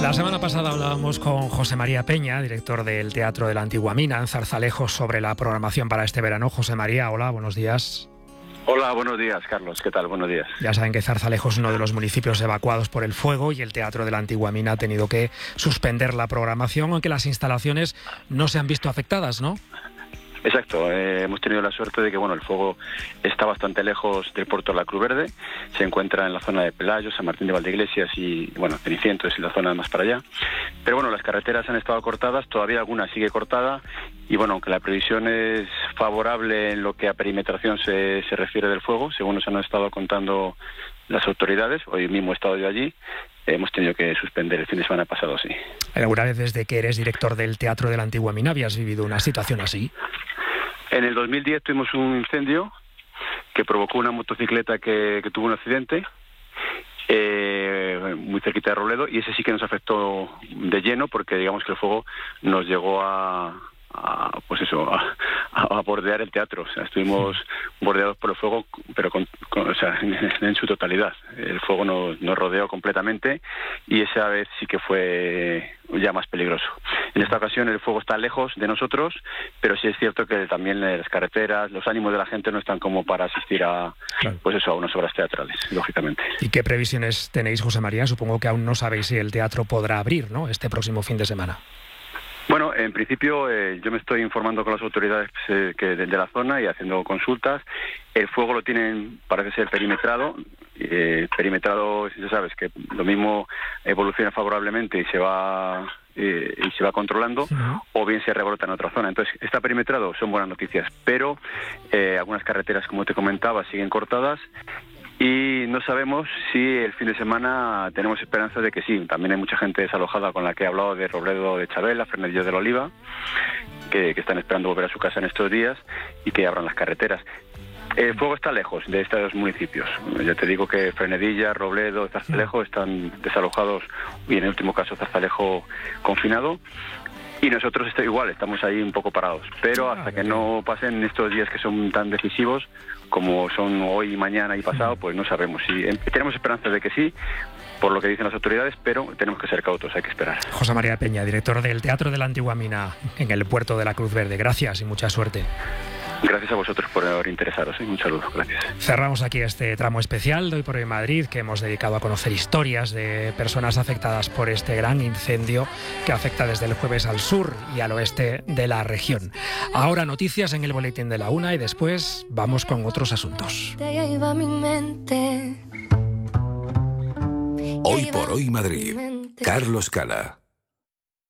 La semana pasada hablábamos con José María Peña, director del Teatro de la Antigua Mina, en Zarzalejos, sobre la programación para este verano. José María, hola, buenos días. Hola, buenos días, Carlos. ¿Qué tal? Buenos días. Ya saben que Zarzalejos es uno de los municipios evacuados por el fuego y el Teatro de la Antigua Mina ha tenido que suspender la programación, aunque las instalaciones no se han visto afectadas, ¿no? Exacto, hemos tenido la suerte de que el fuego está bastante lejos del puerto de la Cruz Verde, se encuentra en la zona de Pelayo, San Martín de Valdeiglesias y Cenicientos y la zona más para allá. Pero las carreteras han estado cortadas, todavía alguna sigue cortada y aunque la previsión es favorable en lo que a perimetración se refiere del fuego, según nos han estado contando las autoridades, hoy mismo he estado yo allí, hemos tenido que suspender el fin de semana pasado, sí. ¿Alguna vez desde que eres director del Teatro de la Antigua Mina habías vivido una situación así? En el 2010 tuvimos un incendio que provocó una motocicleta que tuvo un accidente muy cerquita de Robledo, y ese sí que nos afectó de lleno porque digamos que el fuego nos llegó a bordear el teatro. O sea, estuvimos bordeados por el fuego, pero en su totalidad. El fuego nos rodeó completamente y esa vez sí que fue ya más peligroso. En esta ocasión el fuego está lejos de nosotros, pero sí es cierto que también las carreteras, los ánimos de la gente no están como para asistir a unas obras teatrales, lógicamente. ¿Y qué previsiones tenéis, José María? Supongo que aún no sabéis si el teatro podrá abrir, ¿no?, este próximo fin de semana. Bueno, en principio yo me estoy informando con las autoridades de la zona y haciendo consultas. El fuego lo tienen, parece ser, perimetrado. Perimetrado, ya sabes, que lo mismo evoluciona favorablemente y se va controlando, o bien se rebrota en otra zona. Entonces, está perimetrado, son buenas noticias, pero algunas carreteras, como te comentaba, siguen cortadas. Y no sabemos si el fin de semana tenemos esperanza de que sí. También hay mucha gente desalojada con la que he hablado de Robledo de Chabela, Frenadillos de la Oliva, que están esperando volver a su casa en estos días y que abran las carreteras. El fuego está lejos de estos municipios. Ya te digo que Frenadilla, Robledo, Zarzalejo están desalojados y en el último caso Zarzalejo confinado. Y nosotros estamos ahí un poco parados. Pero hasta que no pasen estos días que son tan decisivos, como son hoy, mañana y pasado, pues no sabemos. Tenemos esperanza de que sí, por lo que dicen las autoridades, pero tenemos que ser cautos, hay que esperar. José María Peña, director del Teatro de la Antigua Mina en el puerto de la Cruz Verde. Gracias y mucha suerte. Gracias a vosotros por interesaros. Un saludo, gracias. Cerramos aquí este tramo especial de Hoy por Hoy Madrid, que hemos dedicado a conocer historias de personas afectadas por este gran incendio que afecta desde el jueves al sur y al oeste de la región. Ahora noticias en el boletín de la 1 y después vamos con otros asuntos. Hoy por Hoy Madrid. Carlos Cala.